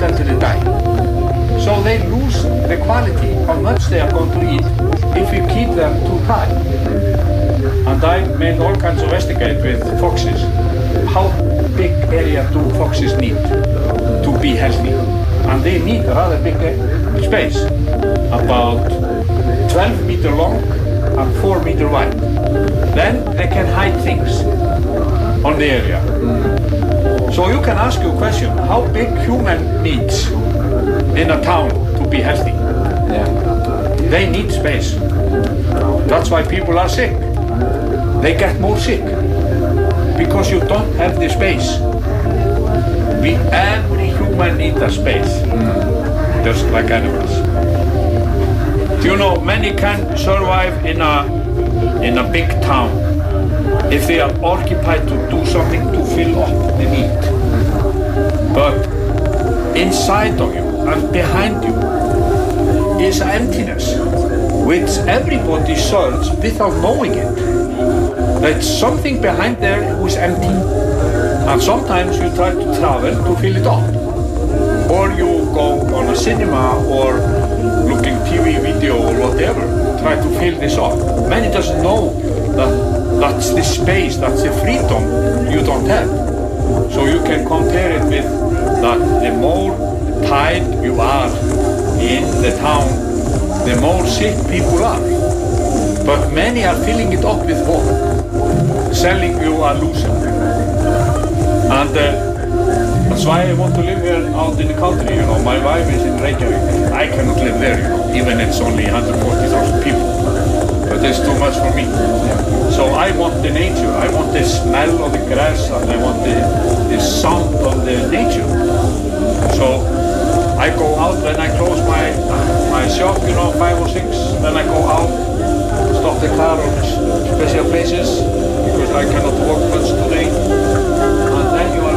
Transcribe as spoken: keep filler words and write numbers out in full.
until they die. So they lose the quality, how much they are going to eat if we keep them too tight. And I made all kinds of investigate with foxes. How big area do foxes need to be healthy? And they need a rather big space, about twelve meter long and four meter wide. Then they can hide things on the area. So you can ask your question, how big human needs in a town to be healthy? Yeah. They need space. That's why people are sick. They get more sick because you don't have the space. We, every human needs a space, mm. just like animals. You know, many can survive in a in a big town if they are occupied to do something to fill up the need. But inside of you and behind you is emptiness, which everybody searches without knowing it. There's something behind there who is empty. And sometimes you try to travel to fill it up. Or you go on a cinema or looking T V video or whatever, try to fill this up. Many doesn't know that that's the space, that's the freedom you don't have. So you can compare it with that the more tight you are in the town, the more sick people are. But many are filling it up with hope, selling you a loser. And uh, that's why I want to live here out in the country, you know. My wife is in Reykjavik. I cannot live there, you know, even it's only one hundred forty thousand people. But it's too much for me. So I want the nature. I want the smell of the grass and I want the, the sound of the nature. So I go out when I close my, my shop, you know, five or six. Then I go out, stop the car on special places because I cannot walk much today. And then you are